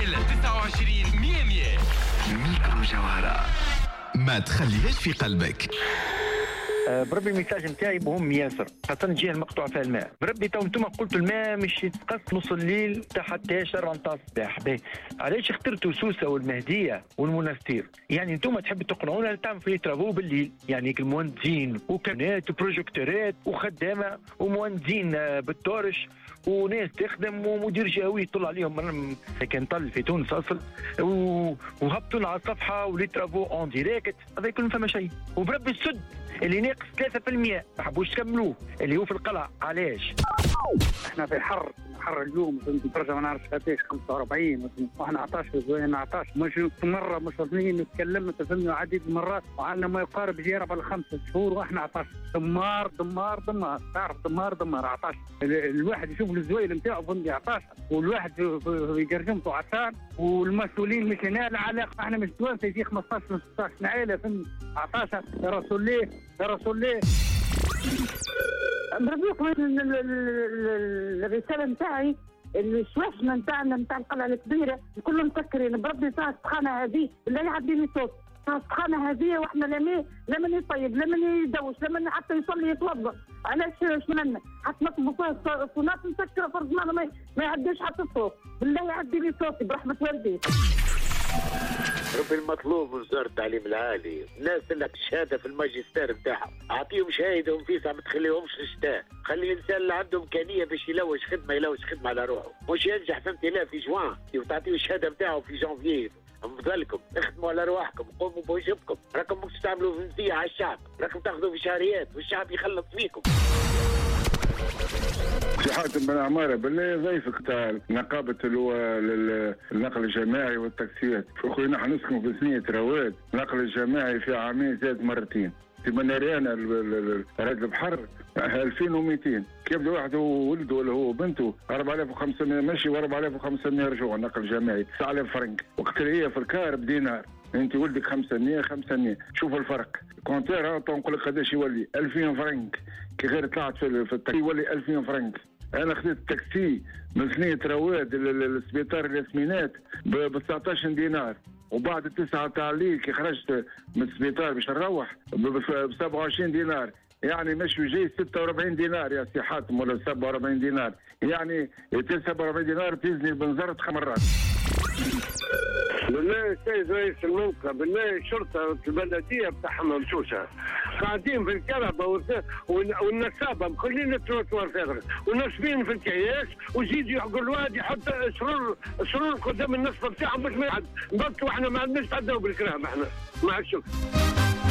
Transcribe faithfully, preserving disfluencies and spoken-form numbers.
رسائل تسعة وعشرين مية مية. ميكرو جوهرة، ما تخليهاش في قلبك. أه بربي الميساج نتاعي مهم ياسر، خاطر الجهه المقطوع فيها الماء. بربي تو انتم قلتوا الماء مش يتقص نص الليل حتى عشرة نتاع الصباح. باهي علاش اخترتوا سوسه والمهديه والمنستير؟ يعني انتم تحبوا تقنعونا تعملوا في ترافو بالليل، يعني المهندسين وكاميرات وبروجيكتورات وخدامه ومهندسين بالتورش وناس تخدم ومدير جهوي يطلع عليهم. كان طل في تونس اصل وهبطوا على الصفحه ولي ترافو اون ديريكت، هذا يكون فما شيء. وبربي السد اللي ناقص ثلاثة بالمئة ما حبوش تكملوه اللي هو في القلعه. علاش؟ احنا في حر حر اليوم درجه ما نعرفش قداش خمسة وأربعين واحنا عطاش زوين عطاش مش مره مش اثنين تكلمنا تفهمنا عديد المرات وعندنا ما يقارب جيرة بالخمسة شهور واحنا عطاش. دمار دمار دمار تعرف دمار دمار عطاش. الواحد يشوف الزويل نتاعو فندي عطاش والواحد يجرجمته عطان والمسؤولين مش هنا لا علاقه. احنا مش توانسه يجي خمسطاش ستاشر عائله فندي عطاش. يا رسول الله يا رسول الله. بربيكم الرساله نتاعي الشواشنا نتاعنا نتاع القلعه الكبيره كلهم مسكرين. بربي تاع السخانه هذه بالله يعديني صوت تاع السخانه هذه واحنا لا مي لا من يطيب لا من يدوش لا من حتى يصلي يتوضا. علاش شملنا حتى نطلبوا فيها الصونات مسكره فرض ما ما يعديش حتى الصوت. بالله يعديني صوتي برحمه والدي. ربي المطلوب وزارة التعليم العالي الناس لك شهادة في الماجستير نتاعهم اعطيهم شهادة وفيسا ما تخليهمش للشتاء. خلي الانسان اللي عنده امكانية باش يلوج خدمة يلوج خدمة على روحه مش ينجح فهمتي لا في جوان وتعطيه الشهادة نتاعه في جانفيير. بذلكم اخدموا على رواحكم قوموا بواجبكم. راكم مش تعملوا فنزية على الشعب راكم تاخذوا في شهريات والشعب يخلص فيكم. سي حاتم بن عمارة بالله ضيفك تاع نقابة النقل الجماعي والتاكسيات. اخوي نحن نسكن في سنية رواد النقل الجماعي في عامين زاد مرتين. في مناريانا راد البحر ألفين ومئتين كيف بدا واحد ولده ولا هو بنته أربعة آلاف وخمسمائة ماشي و أربعة آلاف وخمسمائة رجوع نقل جماعي تسعة آلاف فرنك. وقت اللي هي في الكار بدينار انت ولدك خمسمائة خمسمائة شوف الفرق. كونتير نقول لك قداش يولي ألفين فرنك كي غير طلعت في التاكسي يولي ألفين فرنك. انا خديت التاكسي من سنية رواد للسبيطار الياسمينات ب تسعطاش دينار وبعد التسعة تاع الليل كي خرجت من السبيطار باش نروح ب سبعة وعشرين دينار. يعني مش جاي ستة وأربعين دينار يا سي حاتم ولا سبعة وأربعين دينار. يعني سبعة وأربعين دينار تزني البنزرة خمس مرات. بالله السيد رئيس المنطقة بالله الشرطة البلدية بتاعهم ممشوشة قاعدين في الكهرباء والنسابة مخلين التروتوار فارغ ونصبين في الكياس ويزيد يحقوا الواد يحط سرور سرور قدام النصب بتاعهم باش ما يعد نبطلوا احنا ما عندناش تعدوا بالكرام احنا مع الشكر.